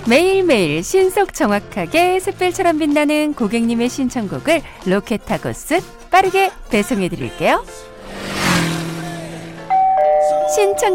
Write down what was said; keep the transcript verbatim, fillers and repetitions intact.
매일매일 신속 정확하게 샛별처럼 빛나는 고객님의 신청곡을 로켓하고스 빠르게 배송해드릴게요. 신청